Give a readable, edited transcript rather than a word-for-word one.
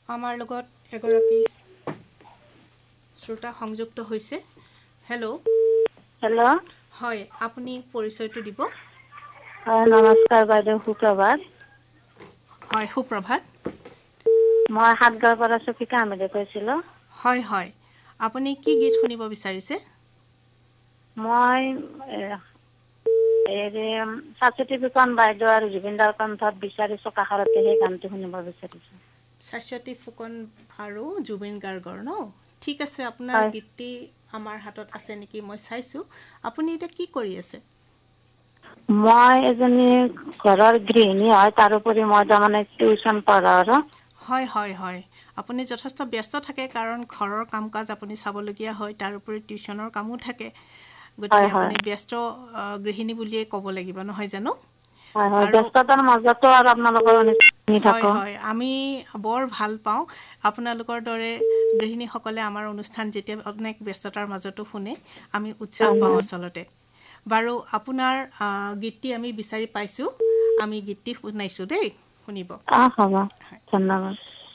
আমাৰ লগত এগৰাকী শ্ৰোতা সংযুক্ত হৈছে। হেল্ল'। হেল্ল'। হয়, আপুনি পৰিচয়টো দিব। হয়, নমস্কাৰ বাইদেউ, সুপ্ৰভাত। হয়, সুপ্ৰভাত। মই সাতগাঁৱৰ পৰা চফিকা আহমেদে কৈছিলোঁ। হয়, হয়। আপুনি কি গীত শুনিব বিচাৰিছে? মই ছাতি ফুকন বাইদেউ আৰু জুবিনদাৰ কণ্ঠত বিচাৰিছোঁ কাষৰতে সেই গানটো শুনিব বিচাৰিছোঁ। শাশ্বতী ফুকন আৰু জুবিন গাৰ্গৰ ন? ঠিক আছে, আপোনাৰ হয় গীতটি আমাৰ হাতত আছে নেকি মই চাইছোঁ। আপুনি এতিয়া কি কৰি আছে? মই এজনী ঘৰৰ গৃহিণী হয়, তাৰোপৰি মই তাৰমানে টিউচন পঢ়াওঁ আৰু। হয়, হয়, হয়। আপুনি যথেষ্ট ব্যস্ত থাকে, কাৰণ ঘৰৰ কাম কাজ আপুনি চাবলগীয়া হয়, তাৰোপৰি টিউচনৰ কামো থাকে। হয় গতিকে হয় আপুনি ব্যস্ত গৃহিণী বুলিয়েই ক'ব লাগিব, নহয় জানো? হয়, হয়। আৰু ব্যস্ততাৰ মাজতো আৰু আপোনালোকৰ শুনি হয়, থাকোঁ। হয়। আমি বৰ ভাল পাওঁ আপোনালোকৰ দৰে গৃহিণীসকলে আমাৰ অনুষ্ঠান যেতিয়া অনেক ব্যস্ততাৰ মাজতো শুনে, আমি উৎসাহ হয় পাওঁ হয় আচলতে। বাৰু, আপোনাৰ গীতটি আমি বিচাৰি পাইছোঁ। আমি গীতটি শুনাইছোঁ দেই, শুনিব। হ'ব, ধন্যবাদ।